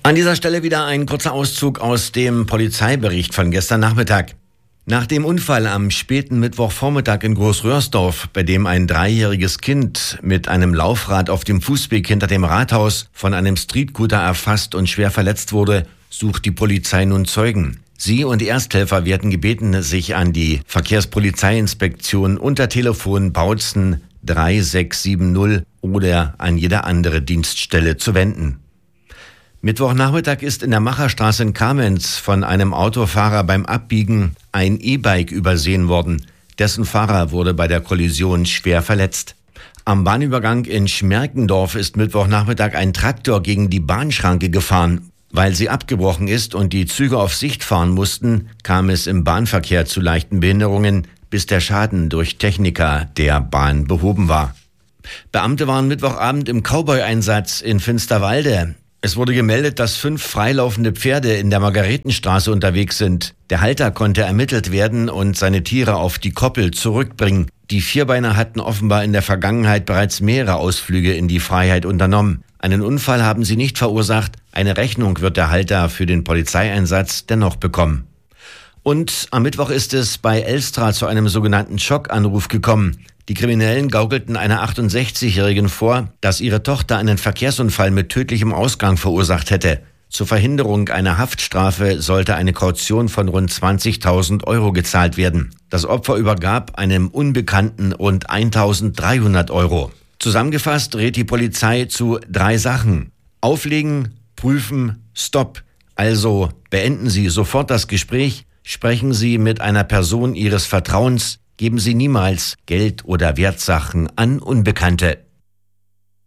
An dieser Stelle wieder ein kurzer Auszug aus dem Polizeibericht von gestern Nachmittag. Nach dem Unfall am späten Mittwochvormittag in Großröhrsdorf, bei dem ein 3-jähriges Kind mit einem Laufrad auf dem Fußweg hinter dem Rathaus von einem Streetcooter erfasst und schwer verletzt wurde, sucht die Polizei nun Zeugen. Sie und Ersthelfer werden gebeten, sich an die Verkehrspolizeiinspektion unter Telefon Bautzen 3670 oder an jede andere Dienststelle zu wenden. Mittwochnachmittag ist in der Macherstraße in Kamenz von einem Autofahrer beim Abbiegen ein E-Bike übersehen worden. Dessen Fahrer wurde bei der Kollision schwer verletzt. Am Bahnübergang in Schmerkendorf ist Mittwochnachmittag ein Traktor gegen die Bahnschranke gefahren. Weil sie abgebrochen ist und die Züge auf Sicht fahren mussten, kam es im Bahnverkehr zu leichten Behinderungen, bis der Schaden durch Techniker der Bahn behoben war. Beamte waren Mittwochabend im Cowboy-Einsatz in Finsterwalde. Es wurde gemeldet, dass 5 freilaufende Pferde in der Margaretenstraße unterwegs sind. Der Halter konnte ermittelt werden und seine Tiere auf die Koppel zurückbringen. Die Vierbeiner hatten offenbar in der Vergangenheit bereits mehrere Ausflüge in die Freiheit unternommen. Einen Unfall haben sie nicht verursacht. Eine Rechnung wird der Halter für den Polizeieinsatz dennoch bekommen. Und am Mittwoch ist es bei Elstra zu einem sogenannten Schockanruf gekommen. Die Kriminellen gaukelten einer 68-Jährigen vor, dass ihre Tochter einen Verkehrsunfall mit tödlichem Ausgang verursacht hätte. Zur Verhinderung einer Haftstrafe sollte eine Kaution von rund 20.000 Euro gezahlt werden. Das Opfer übergab einem Unbekannten rund 1.300 Euro. Zusammengefasst rät die Polizei zu 3 Sachen. Auflegen, prüfen, Stopp. Also beenden Sie sofort das Gespräch, sprechen Sie mit einer Person Ihres Vertrauens, geben Sie niemals Geld oder Wertsachen an Unbekannte.